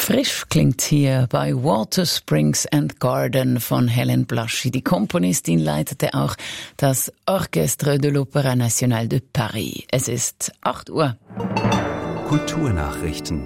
Frisch klingt hier bei Water Springs and Garden von Hélène Blaschi. Die Komponistin leitete auch das Orchestre de l'Opéra National de Paris. Es ist 8 Uhr. Kulturnachrichten.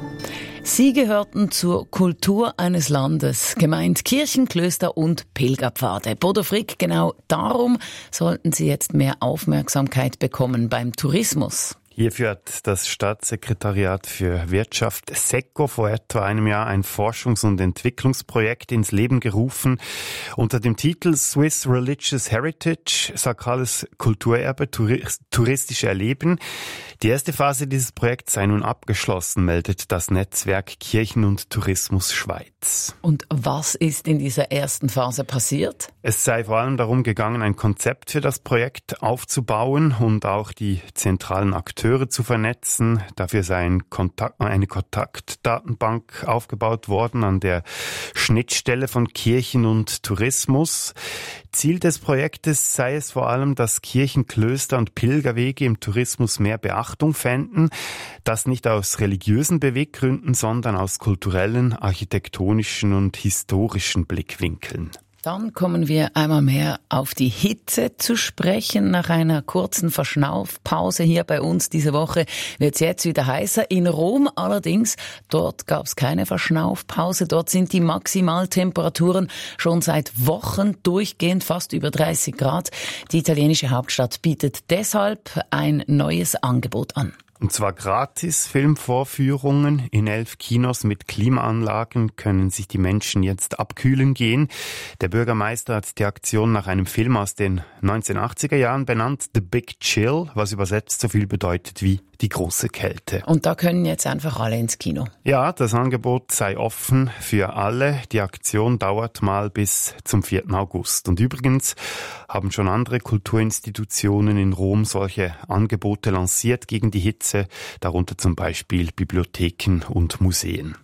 Sie gehörten zur Kultur eines Landes, gemeint Kirchen, Klöster und Pilgerpfade. Bodo Frick, genau darum sollten sie jetzt mehr Aufmerksamkeit bekommen beim Tourismus. Hierfür hat das Staatssekretariat für Wirtschaft SECO vor etwa einem Jahr ein Forschungs- und Entwicklungsprojekt ins Leben gerufen unter dem Titel Swiss Religious Heritage, sakrales Kulturerbe, touristische Erleben. Die erste Phase dieses Projekts sei nun abgeschlossen, meldet das Netzwerk Kirchen und Tourismus Schweiz. Und was ist in dieser ersten Phase passiert? Es sei vor allem darum gegangen, ein Konzept für das Projekt aufzubauen und auch die zentralen Akteure zu vernetzen. Dafür sei eine Kontaktdatenbank aufgebaut worden an der Schnittstelle von Kirchen und Tourismus. Ziel des Projektes sei es vor allem, dass Kirchen, Klöster und Pilgerwege im Tourismus mehr Beachtung fänden. Das nicht aus religiösen Beweggründen, sondern aus kulturellen, architektonischen und historischen Blickwinkeln. Dann kommen wir einmal mehr auf die Hitze zu sprechen. Nach einer kurzen Verschnaufpause hier bei uns diese Woche wird es jetzt wieder heißer. In Rom allerdings, dort gab es keine Verschnaufpause. Dort sind die Maximaltemperaturen schon seit Wochen durchgehend fast über 30 Grad. Die italienische Hauptstadt bietet deshalb ein neues Angebot an. Und zwar gratis Filmvorführungen. In 11 Kinos mit Klimaanlagen können sich die Menschen jetzt abkühlen gehen. Der Bürgermeister hat die Aktion nach einem Film aus den 1980er Jahren benannt, The Big Chill, was übersetzt so viel bedeutet wie die große Kälte. Und da können jetzt einfach alle ins Kino? Ja, das Angebot sei offen für alle. Die Aktion dauert mal bis zum 4. August. Und übrigens haben schon andere Kulturinstitutionen in Rom solche Angebote lanciert gegen die Hitze, darunter zum Beispiel Bibliotheken und Museen.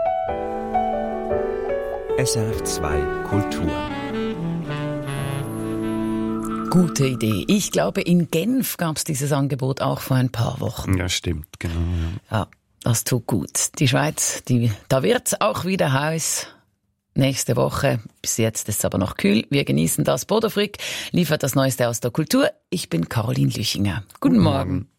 SRF 2 Kultur. Gute Idee. Ich glaube, in Genf gab es dieses Angebot auch vor ein paar Wochen. Ja, stimmt, genau. Ja, das tut gut. Die Schweiz, da wird's auch wieder heiß. Nächste Woche. Bis jetzt ist es aber noch kühl. Wir genießen das. Bodo Frick liefert das Neueste aus der Kultur. Ich bin Caroline Lüchinger. Guten Morgen.